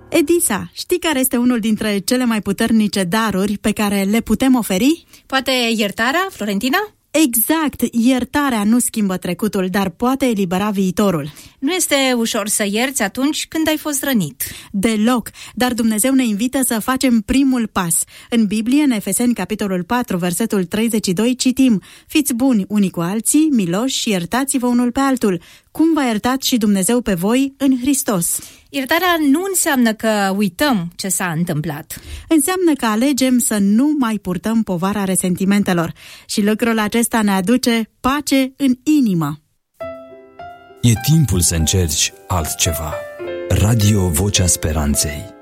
Edisa, știi care este unul dintre cele mai puternice daruri pe care le putem oferi? Poate iertarea, Florentina? Exact, iertarea nu schimbă trecutul, dar poate elibera viitorul. Nu este ușor să ierți atunci când ai fost rănit. Deloc, dar Dumnezeu ne invită să facem primul pas. În Biblie, în Efeseni, capitolul 4, versetul 32, citim: Fiți buni unii cu alții, miloși și iertați-vă unul pe altul, cum v-a iertat și Dumnezeu pe voi în Hristos. Iertarea nu înseamnă că uităm ce s-a întâmplat. Înseamnă că alegem să nu mai purtăm povara resentimentelor și lucrul acesta ne aduce pace în inimă. E timpul să încerci altceva. Radio Vocea Speranței.